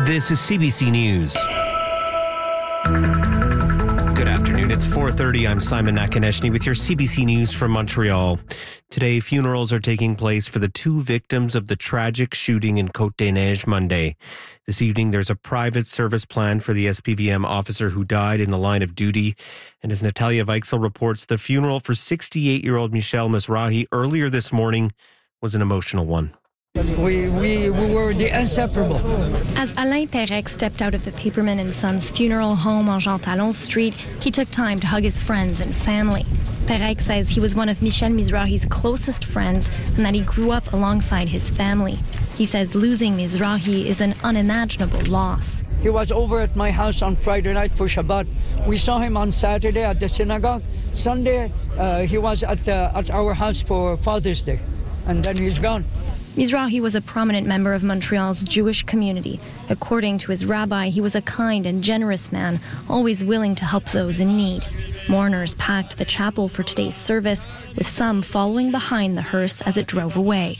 This is CBC News. Good afternoon. It's 4:30. I'm Simon Nakaneshny with your CBC News from Montreal. Today, funerals are taking place for the two victims of the tragic shooting in Côte-des-Neiges Monday. This evening, there's a private service planned for the SPVM officer who died in the line of duty. And as Natalia Weichsel reports, the funeral for 68-year-old Michel Mizrahi earlier this morning was an emotional one. We were the inseparable. As Alain Perec stepped out of the Paperman and Sons funeral home on Jean Talon Street, he took time to hug his friends and family. Perec says he was one of Michel Mizrahi's closest friends and that he grew up alongside his family. He says losing Mizrahi is an unimaginable loss. He was over at my house on Friday night for Shabbat. We saw him on Saturday at the synagogue. Sunday, he was at our house for Father's Day, and then he's gone. Mizrahi was a prominent member of Montreal's Jewish community. According to his rabbi, he was a kind and generous man, always willing to help those in need. Mourners packed the chapel for today's service, with some following behind the hearse as it drove away.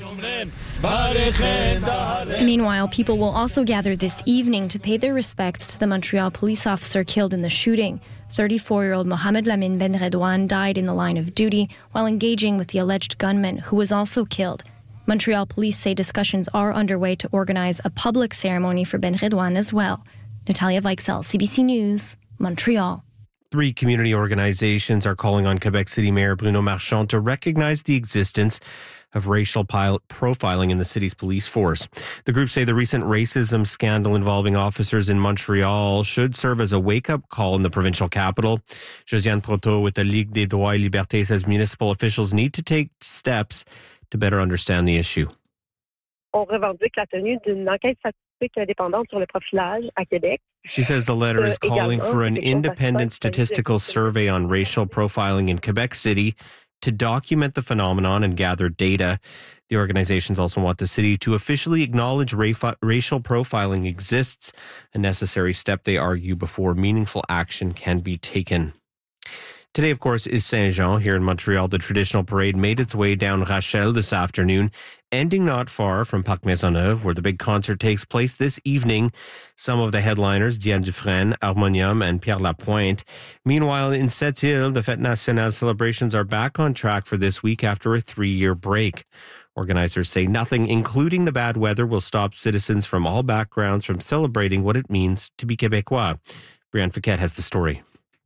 Meanwhile, people will also gather this evening to pay their respects to the Montreal police officer killed in the shooting. 34-year-old Mohamed Lamine Ben Redouane died in the line of duty while engaging with the alleged gunman, who was also killed. Montreal police say discussions are underway to organize a public ceremony for Ben Redouane as well. Natalia Weichsel, CBC News, Montreal. 3 community organizations are calling on Quebec City Mayor Bruno Marchand to recognize the existence of racial profiling in the city's police force. The groups say the recent racism scandal involving officers in Montreal should serve as a wake-up call in the provincial capital. Josiane Proto with the Ligue des Droits et Libertés says municipal officials need to take steps to better understand the issue. On revendique la tenue d'une enquête statistique indépendante sur le profilage à Québec. She says the letter is calling for an independent statistical survey on racial profiling in Quebec City to document the phenomenon and gather data. The organizations also want the city to officially acknowledge racial profiling exists, a necessary step, they argue, before meaningful action can be taken. Today, of course, is Saint-Jean here in Montreal. The traditional parade made its way down Rachel this afternoon, ending not far from Parc Maisonneuve, where the big concert takes place this evening. Some of the headliners, Diane Dufresne, Harmonium, and Pierre Lapointe. Meanwhile, in Sept-Îles, the Fête Nationale celebrations are back on track for this week after a 3-year break. Organizers say nothing, including the bad weather, will stop citizens from all backgrounds from celebrating what it means to be Québécois. Brianne Fiquet has the story.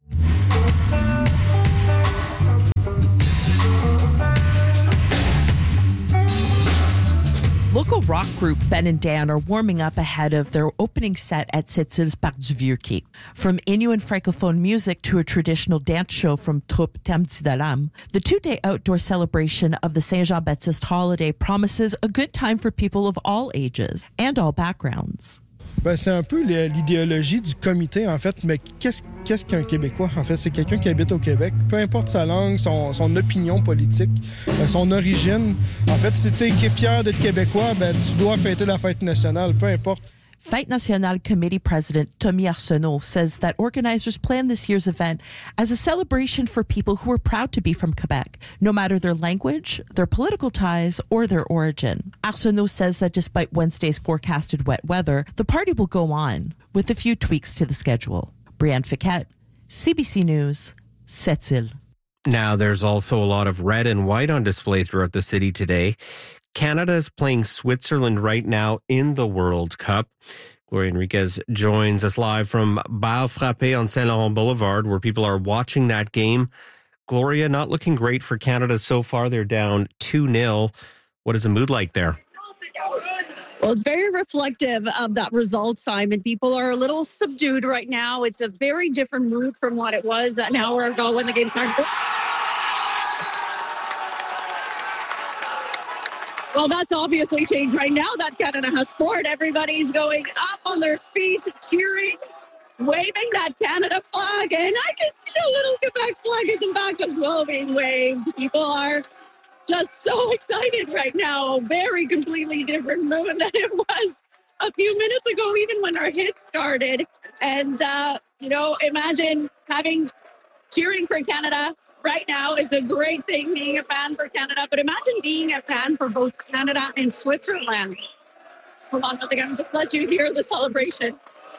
Local rock group Ben and Dan are warming up ahead of their opening set at Sept-Îles Parc du Vieux-Quai. From Inuit Francophone music to a traditional dance show from Troupe Tamti Dalam, the 2-day outdoor celebration of the Saint-Jean-Baptiste holiday promises a good time for people of all ages and all backgrounds. C'est un peu l'idéologie du comité, en fait. Mais qu'est-ce qu'un Québécois? En fait, c'est quelqu'un qui habite au Québec. Peu importe sa langue, son opinion politique, son origine. En fait, si tu es fier d'être Québécois, tu dois fêter la fête nationale, peu importe. Fête Nationale Committee President Tommy Arsenault says that organizers plan this year's event as a celebration for people who are proud to be from Quebec, no matter their language, their political ties, or their origin. Arsenault says that despite Wednesday's forecasted wet weather, the party will go on, with a few tweaks to the schedule. Brianne Fiquet, CBC News, Sept-Îles. Now, there's also a lot of red and white on display throughout the city today. Canada is playing Switzerland right now in the World Cup. Gloria Enriquez joins us live from Bal Frappé on Saint Laurent Boulevard, where people are watching that game. Gloria, not looking great for Canada so far. They're down 2-0. What is the mood like there? Well, it's very reflective of that result, Simon. People are a little subdued right now. It's a very different mood from what it was an hour ago when the game started. Well, that's obviously changed right now that Canada has scored. Everybody's going up on their feet, cheering, waving that Canada flag. And I can see a little Quebec flag in the back as well being waved. People are just so excited right now. Very completely different mood than it was a few minutes ago, even when our hit started. And, imagine cheering for Canada right now is a great thing, being a fan for Canada. But imagine being a fan for both Canada and Switzerland. Hold on 1 second. I'll just let you hear the celebration.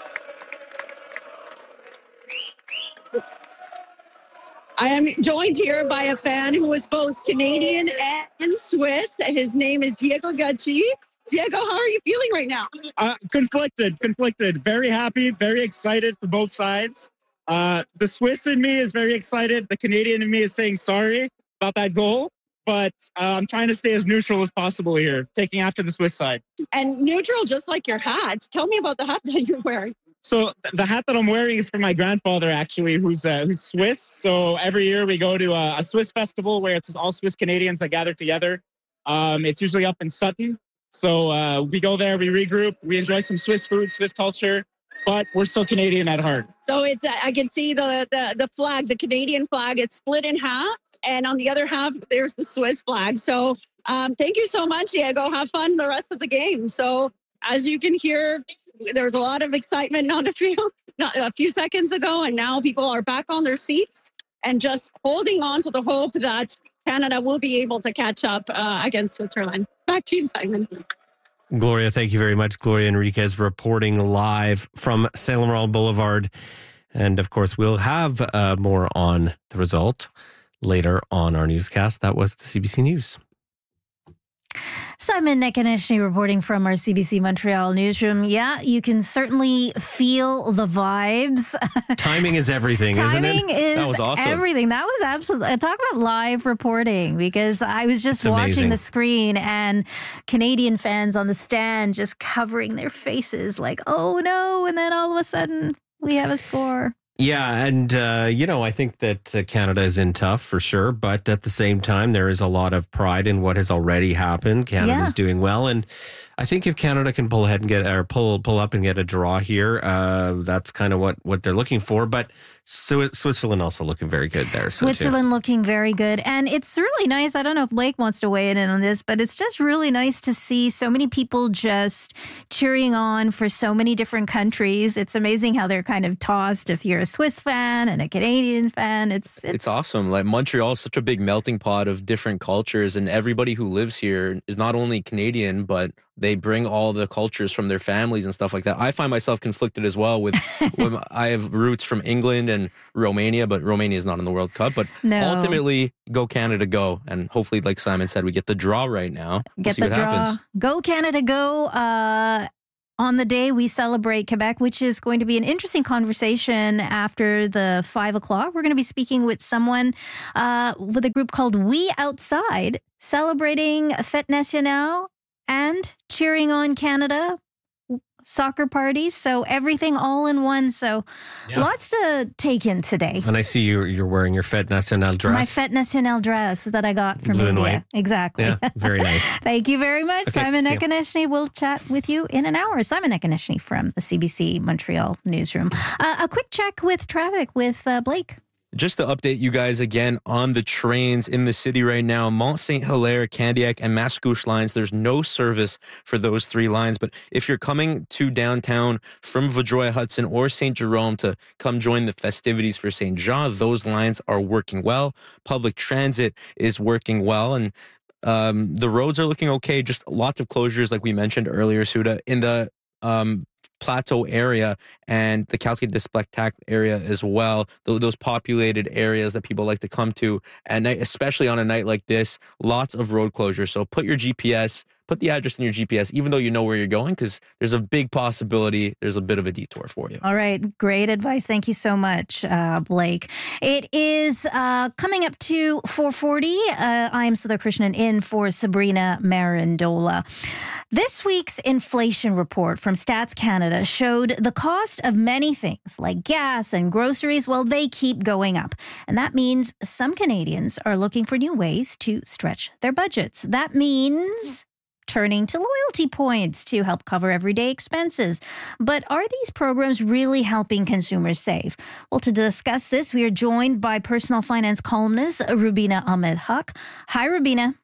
I am joined here by a fan who is both Canadian and Swiss. His name is Diego Gacci. Diego, how are you feeling right now? Conflicted. Very happy, very excited for both sides. The Swiss in me is very excited. The Canadian in me is saying sorry about that goal. But I'm trying to stay as neutral as possible here, taking after the Swiss side. And neutral, just like your hat. Tell me about the hat that you're wearing. So the hat that I'm wearing is from my grandfather, actually, who's Swiss. So every year we go to a Swiss festival where it's all Swiss Canadians that gather together. It's usually up in Sutton. So we go there, we regroup, we enjoy some Swiss food, Swiss culture, but we're still Canadian at heart. So it's I can see the flag, the Canadian flag is split in half. And on the other half, there's the Swiss flag. So thank you so much, Diego. Have fun the rest of the game. So as you can hear, there's a lot of excitement not a few seconds ago. And now people are back on their seats and just holding on to the hope that Canada will be able to catch up against Switzerland. Back to you, Simon. Gloria, thank you very much. Gloria Enriquez reporting live from Saint Laurent Boulevard. And of course, we'll have more on the result later on our newscast. That was the CBC News. Simon Nekaneshny reporting from our CBC Montreal newsroom. Yeah, you can certainly feel the vibes. Timing is everything, isn't it? Timing is that was awesome. Everything. That was absolutely... Talk about live reporting, because I was just watching the screen and Canadian fans on the stand just covering their faces like, oh no, and then all of a sudden we have a score. Yeah, and, I think that Canada is in tough for sure, but at the same time, there is a lot of pride in what has already happened. Canada's doing well, and I think if Canada can pull ahead and pull up and get a draw here, that's kind of what they're looking for. But Switzerland also looking very good there. Switzerland looking very good. And it's really nice. I don't know if Blake wants to weigh in on this, but it's just really nice to see so many people just cheering on for so many different countries. It's amazing how they're kind of tossed if you're a Swiss fan and a Canadian fan. It's awesome. Like Montreal is such a big melting pot of different cultures, and everybody who lives here is not only Canadian, but they bring all the cultures from their families and stuff like that. I find myself conflicted as well with when I have roots from England and Romania, but Romania is not in the World Cup. But ultimately, go Canada, go. And hopefully, like Simon said, we get the draw right now. We'll see what happens. Go Canada, go. On the day we celebrate Quebec, which is going to be an interesting conversation after the 5 o'clock. We're going to be speaking with someone with a group called We Outside, celebrating Fête Nationale and cheering on Canada, soccer parties. So everything all in one. So lots to take in today. And I see you're wearing your Fête Nationale dress. My Fête Nationale dress that I got from Blue India. And white. Exactly. Yeah, very nice. Thank you very much, Okay, Simon Nekaneshny. We'll chat with you in an hour. Simon Nekaneshny from the CBC Montreal newsroom. A quick check with traffic with Blake. Just to update you guys again on the trains in the city right now, Mont-Saint-Hilaire, Candiac, and Mascouche lines, there's no service for those three lines. But if you're coming to downtown from Vaudreuil-Hudson or St. Jerome to come join the festivities for St. Jean, those lines are working well. Public transit is working well. And the roads are looking okay. Just lots of closures, like we mentioned earlier, Suda, in the Plateau area and the Calgary des Spectacles area as well. Those populated areas that people like to come to at night, especially on a night like this, lots of road closures. So put the address in your GPS, even though you know where you're going, because there's a big possibility there's a bit of a detour for you. All right. Great advice. Thank you so much, Blake. It is coming up to 4:40. I am Sudha Krishnan in for Sabrina Marandola. This week's inflation report from Stats Canada showed the cost of many things like gas and groceries, well, they keep going up. And that means some Canadians are looking for new ways to stretch their budgets. That means turning to loyalty points to help cover everyday expenses. But are these programs really helping consumers save? Well, to discuss this, we are joined by personal finance columnist Rubina Ahmed-Haq. Hi, Rubina.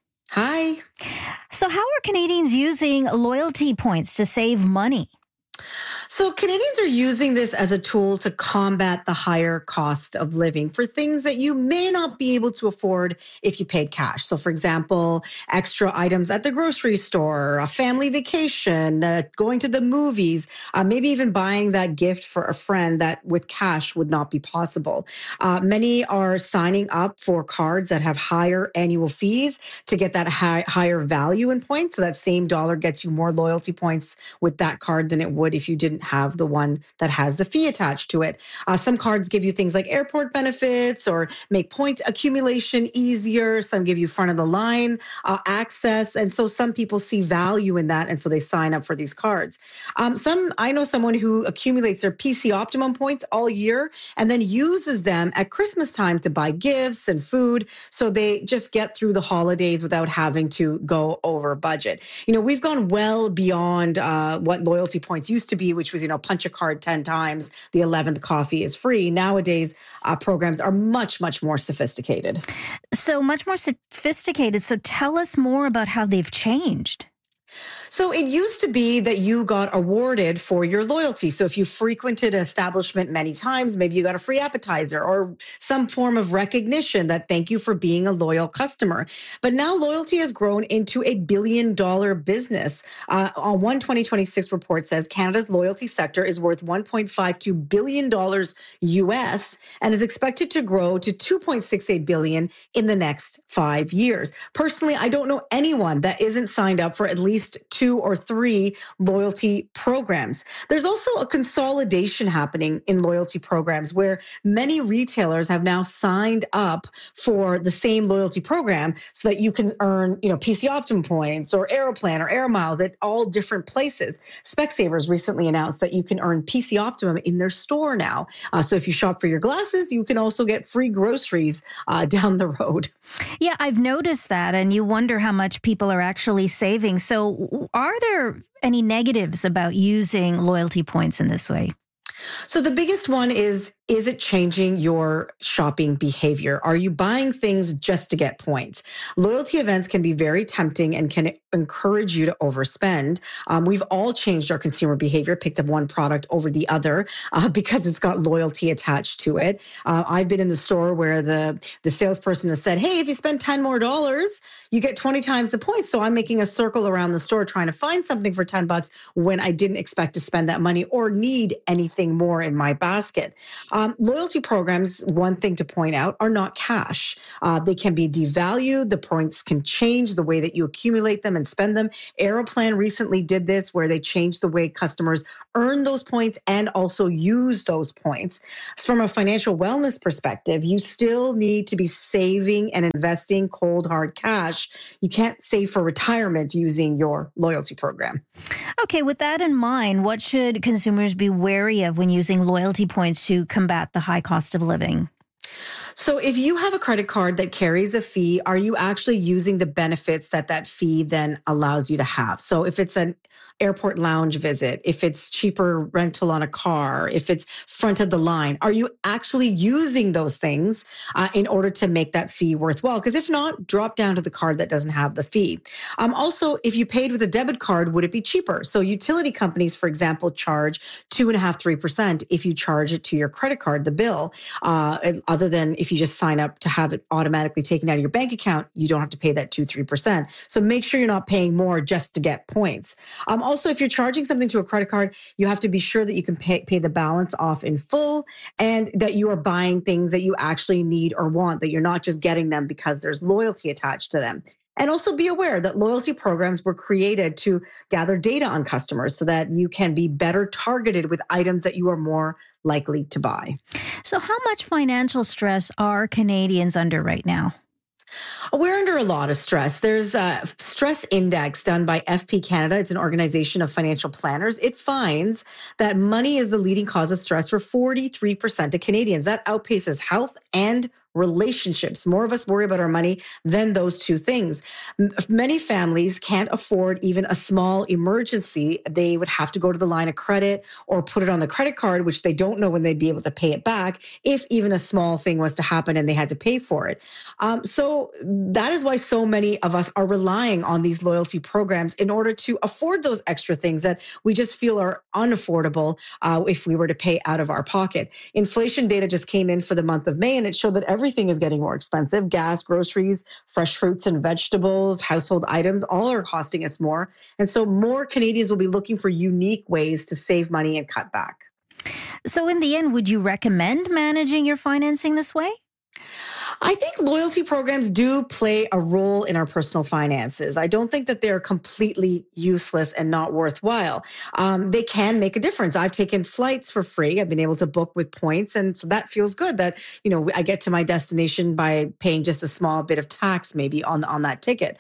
Hi. So how are Canadians using loyalty points to save money? So Canadians are using this as a tool to combat the higher cost of living for things that you may not be able to afford if you paid cash. So for example, extra items at the grocery store, a family vacation, going to the movies, maybe even buying that gift for a friend that with cash would not be possible. Many are signing up for cards that have higher annual fees to get that higher value in points. So that same dollar gets you more loyalty points with that card than it would if you didn't have the one that has the fee attached to it. Some cards give you things like airport benefits or make point accumulation easier. Some give you front of the line access. And so some people see value in that. And so they sign up for these cards. I know someone who accumulates their PC Optimum points all year and then uses them at Christmas time to buy gifts and food. So they just get through the holidays without having to go over budget. We've gone well beyond what loyalty points used to be, which was, punch a card 10 times, the 11th coffee is free. Nowadays, programs are much, much more sophisticated. So much more sophisticated. So tell us more about how they've changed. So it used to be that you got awarded for your loyalty. So if you frequented an establishment many times, maybe you got a free appetizer or some form of recognition that thank you for being a loyal customer. But now loyalty has grown into a $1 billion business. One 2026 report says Canada's loyalty sector is worth $1.52 billion US and is expected to grow to $2.68 billion in the next 5 years. Personally, I don't know anyone that isn't signed up for at least 2 or 3 loyalty programs. There's also a consolidation happening in loyalty programs where many retailers have now signed up for the same loyalty program so that you can earn, PC Optimum points or Aeroplan or Air Miles at all different places. Specsavers recently announced that you can earn PC Optimum in their store now. So if you shop for your glasses, you can also get free groceries down the road. Yeah, I've noticed that, and you wonder how much people are actually saving. So are there any negatives about using loyalty points in this way? So the biggest one is it changing your shopping behavior? Are you buying things just to get points? Loyalty events can be very tempting and can encourage you to overspend. We've all changed our consumer behavior, picked up one product over the other because it's got loyalty attached to it. I've been in the store where the salesperson has said, hey, if you spend $10 more, you get 20 times the points. So I'm making a circle around the store trying to find something for $10 when I didn't expect to spend that money or need anything more in my basket. Loyalty programs, one thing to point out, are not cash. They can be devalued. The points can change the way that you accumulate them and spend them. Aeroplan recently did this where they changed the way customers earn those points and also use those points. So from a financial wellness perspective, you still need to be saving and investing cold, hard cash. You can't save for retirement using your loyalty program. Okay, with that in mind, what should consumers be wary of when using loyalty points to combat the high cost of living? So if you have a credit card that carries a fee, are you actually using the benefits that fee then allows you to have? So if it's an airport lounge visit, if it's cheaper rental on a car, if it's front of the line, are you actually using those things in order to make that fee worthwhile? Because if not, drop down to the card that doesn't have the fee. Also, if you paid with a debit card, would it be cheaper? So utility companies, for example, charge 2.5-3% if you charge it to your credit card, the bill, other than if you just sign up to have it automatically taken out of your bank account, you don't have to pay that 2-3%. So make sure you're not paying more just to get points. Also, if you're charging something to a credit card, you have to be sure that you can pay the balance off in full and that you are buying things that you actually need or want, that you're not just getting them because there's loyalty attached to them. And also be aware that loyalty programs were created to gather data on customers so that you can be better targeted with items that you are more likely to buy. So how much financial stress are Canadians under right now? We're under a lot of stress. There's a stress index done by FP Canada. It's an organization of financial planners. It finds that money is the leading cause of stress for 43% of Canadians. That outpaces health and relationships. More of us worry about our money than those two things. Many families can't afford even a small emergency. They would have to go to the line of credit or put it on the credit card, which they don't know when they'd be able to pay it back if even a small thing was to happen and they had to pay for it. So that is why so many of us are relying on these loyalty programs in order to afford those extra things that we just feel are unaffordable if we were to pay out of our pocket. Inflation data just came in for the month of May, and it showed that everything is getting more expensive. Gas, groceries, fresh fruits and vegetables, household items, all are costing us more. And so more Canadians will be looking for unique ways to save money and cut back. So in the end, would you recommend managing your financing this way? I think loyalty programs do play a role in our personal finances. I don't think that they're completely useless and not worthwhile. They can make a difference. I've taken flights for free. I've been able to book with points. And so that feels good that, I get to my destination by paying just a small bit of tax maybe on that ticket.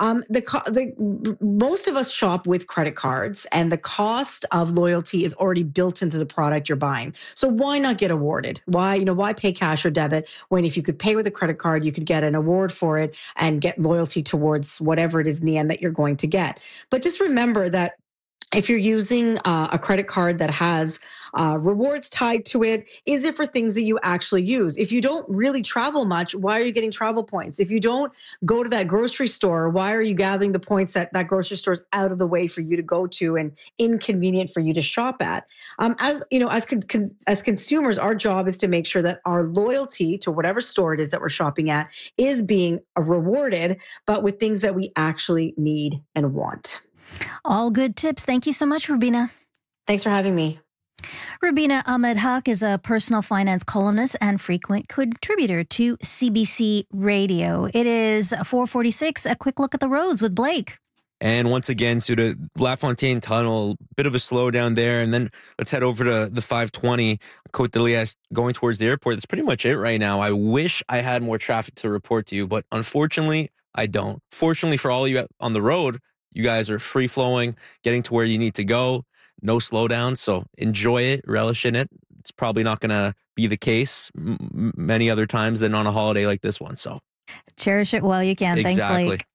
Most of us shop with credit cards, and the cost of loyalty is already built into the product you're buying. So why not get awarded? Why pay cash or debit when if you could pay with a credit card, you could get an award for it and get loyalty towards whatever it is in the end that you're going to get. But just remember that if you're using a credit card that has rewards tied to it, is it for things that you actually use? If you don't really travel much, why are you getting travel points? If you don't go to that grocery store, why are you gathering the points that grocery store is out of the way for you to go to and inconvenient for you to shop at? As consumers, our job is to make sure that our loyalty to whatever store it is that we're shopping at is being rewarded, but with things that we actually need and want. All good tips. Thank you so much, Rubina. Thanks for having me. Rubina Ahmed Haq is a personal finance columnist and frequent contributor to CBC Radio. It is 4:46. A quick look at the roads with Blake. And once again, so to LaFontaine Tunnel, bit of a slowdown there. And then let's head over to the 520 Côte de Liesse going towards the airport. That's pretty much it right now. I wish I had more traffic to report to you, but unfortunately, I don't. Fortunately for all of you on the road, you guys are free flowing, getting to where you need to go. No slowdown. So enjoy it, relish in it. It's probably not going to be the case many other times than on a holiday like this one. So cherish it while you can. Exactly. Thanks, Blake.